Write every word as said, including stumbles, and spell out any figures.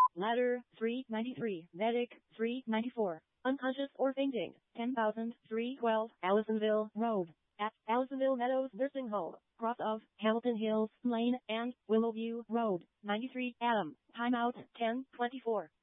Ladder, three ninety-three. Medic, three ninety-four. Unconscious or fainting, ten thousand three hundred twelve. Allisonville Road. At Allisonville Meadows Nursing Home, cross of Hamilton Hills Lane and Willowview Road, ninety-three. Adam. Timeout, ten twenty-four.